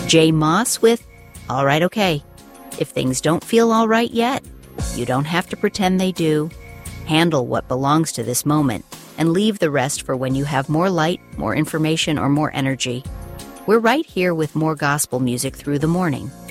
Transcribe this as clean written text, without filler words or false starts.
Jay Moss with All Right, Okay. If things don't feel all right yet, you don't have to pretend they do. Handle what belongs to this moment and leave the rest for when you have more light, more information, or more energy. We're right here with more gospel music through the morning.